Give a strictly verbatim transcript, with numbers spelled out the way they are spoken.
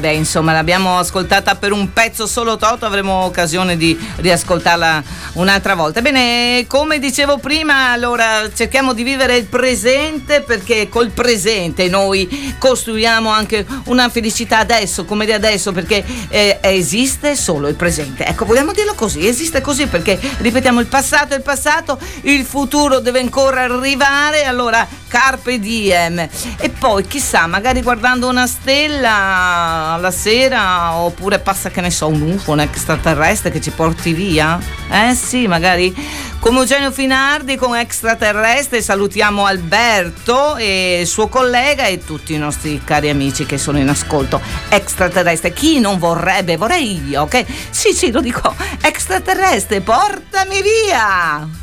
Beh, insomma, l'abbiamo ascoltata per un pezzo solo Toto, avremo occasione di riascoltarla un'altra volta. Bene, come dicevo prima, allora cerchiamo di vivere il presente, perché col presente noi costruiamo anche una felicità adesso, come di adesso, perché eh, esiste solo il presente. Ecco, vogliamo dirlo così, esiste così, perché ripetiamo, il passato è il passato, il futuro deve ancora arrivare, allora carpe diem. E poi chissà, magari guardando una stella alla sera, oppure passa, che ne so, un U F O, un extraterrestre che ci porti via, eh sì, magari come Eugenio Finardi con Extraterrestre. Salutiamo Alberto e il suo collega e tutti i nostri cari amici che sono in ascolto. Extraterrestre, chi non vorrebbe? Vorrei io, ok? Sì, sì, lo dico, extraterrestre, portami via.